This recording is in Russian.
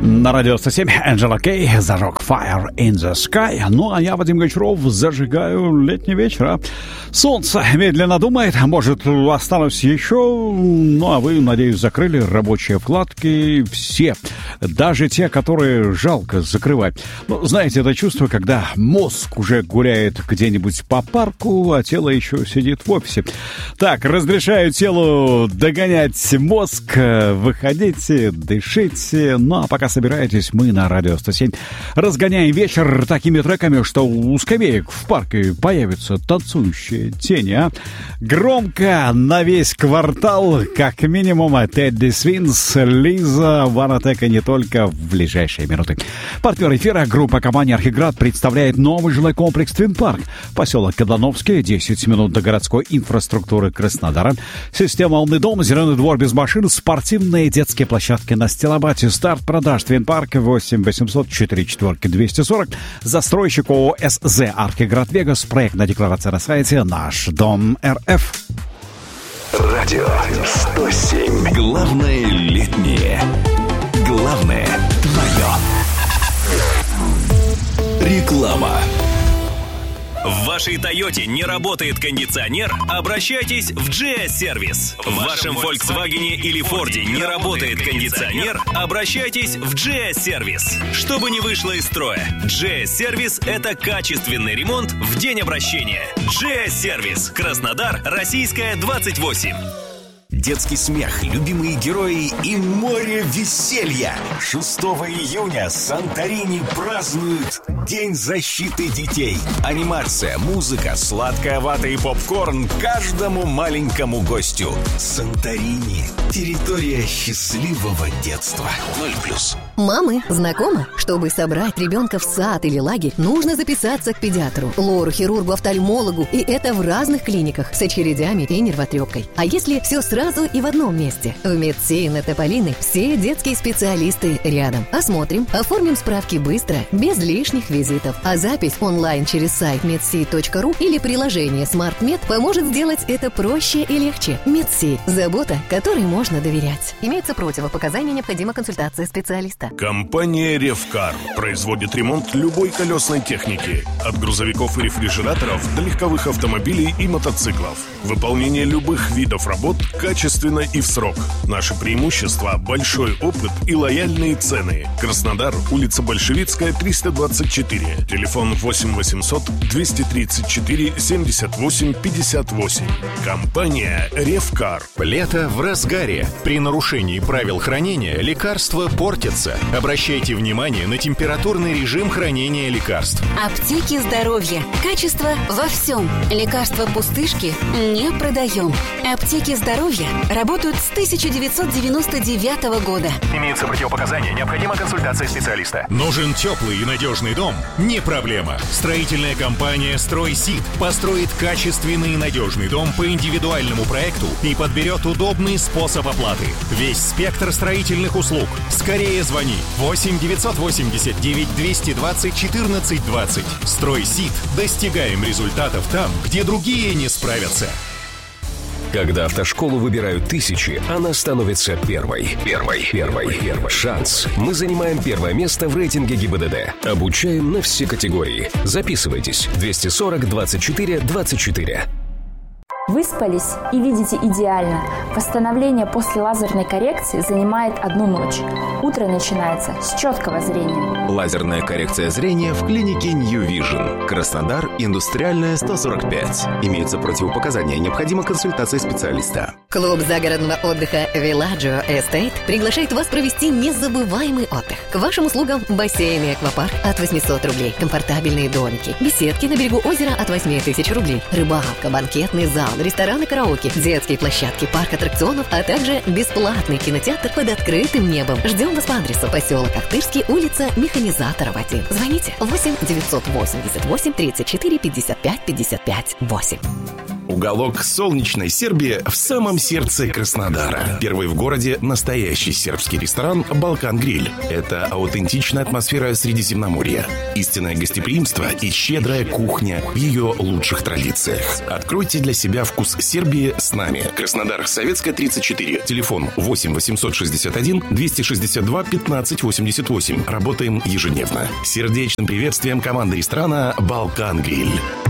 На радио 107 Angela Кей зажег Fire in the Sky. Ну, а я, Вадим Гончаров, зажигаю летний вечер. Солнце медленно думает, может, останусь еще. Ну, а вы, надеюсь, закрыли рабочие вкладки все. Даже те, которые жалко закрывать. Ну, знаете, это чувство, когда мозг уже гуляет где-нибудь по парку, а тело еще сидит в офисе. Так, разрешаю телу догонять мозг. Выходите, дышите. Ну, а пока собираетесь, мы на радио 107 разгоняем вечер такими треками, что у скамеек в парке появятся танцующие тени, а? Громко на весь квартал, как минимум, Тедди Свинс, Лиза, Ванатека не только в ближайшие минуты. Партнер эфира, группа компании «Архиград» представляет новый жилой комплекс «Твин Парк». Поселок Каблановский, 10 минут до городской инфраструктуры Краснодара. Система «Умный дом», зеленый двор без машин, спортивные детские площадки на Стилобате. Старт продаж «Твин Парк» 8 800 44 240. Застройщик ООО СЗ «Архиград Вегас». Проектная декларация на сайте «Наш дом РФ». Радио 107. Главное летнее. Главное твое. Реклама. В вашей Тойоте не работает кондиционер? Обращайтесь в GS-сервис. В вашем Volkswagen или Ford не работает кондиционер? Обращайтесь в GS-сервис. Чтобы не вышло из строя, GS-сервис – это качественный ремонт в день обращения. GS-сервис. Краснодар, Российская, 28. Детский смех, любимые герои и море веселья. 6 июня Санторини празднует День защиты детей. Анимация, музыка, сладкая вата и попкорн каждому маленькому гостю. Санторини. Территория счастливого детства. 0+. Мамы, знакомы? Чтобы собрать ребенка в сад или лагерь, нужно записаться к педиатру, лору-хирургу, офтальмологу. И это в разных клиниках с очередями и нервотрепкой. А если все сразу и в одном месте? В Медси на Тополиной все детские специалисты рядом. Осмотрим, оформим справки быстро, без лишних визитов. А запись онлайн через сайт medsi.ru или приложение SmartMed поможет сделать это проще и легче. Медси. Забота, которой можно доверять. Имеются противопоказания, необходима консультация специалиста. Компания «Ревкар» производит ремонт любой колесной техники. От грузовиков и рефрижераторов до легковых автомобилей и мотоциклов. Выполнение любых видов работ качественно и в срок. Наше преимущество – большой опыт и лояльные цены. Краснодар, улица Большевицкая, 324. Телефон 8 800 234 78 58. Компания «Ревкар». Лето в разгаре. При нарушении правил хранения лекарства портятся. Обращайте внимание на температурный режим хранения лекарств. Аптеки здоровья. Качество во всем. Лекарства пустышки не продаем. Аптеки здоровья работают с 1999 года. Имеются противопоказания, необходима консультация специалиста. Нужен теплый и надежный дом? Не проблема. Строительная компания «Стройсид» построит качественный и надежный дом по индивидуальному проекту и подберет удобный способ оплаты. Весь спектр строительных услуг. Скорее звони 8 989 220 14 20. «Стройсид». Достигаем результатов там, где другие не справятся. Когда автошколу выбирают тысячи, она становится первой. Первой. Шанс. Мы занимаем первое место в рейтинге ГИБДД. Обучаем на все категории. Записывайтесь. 240 24 24. Выспались и видите идеально. Восстановление после лазерной коррекции занимает 1 ночь. Утро начинается с четкого зрения. Лазерная коррекция зрения в клинике New Vision. Краснодар, Индустриальная, 145. Имеются противопоказания, необходима консультация специалиста. Клуб загородного отдыха Villaggio Estate приглашает вас провести незабываемый отдых. К вашим услугам бассейн и аквапарк от 800 рублей, комфортабельные домики, беседки на берегу озера от 8000 рублей, рыбалка, банкетный зал, рестораны, караоке, детские площадки, парк аттракционов, а также бесплатный кинотеатр под открытым небом. Ждем вас по адресу поселок Ахтырский, улица Механизаторов 1. Звоните 8 988 34 55 55 8. Уголок солнечной Сербии в самом сердце Краснодара. Первый в городе настоящий сербский ресторан «Балкан Гриль». Это аутентичная атмосфера Средиземноморья, истинное гостеприимство и щедрая кухня в ее лучших традициях. Откройте для себя вкус Сербии с нами. Краснодар, Советская, 34. Телефон 8 861 262 15 88. Работаем ежедневно. Сердечным приветствием команды ресторана «Балкан Гриль».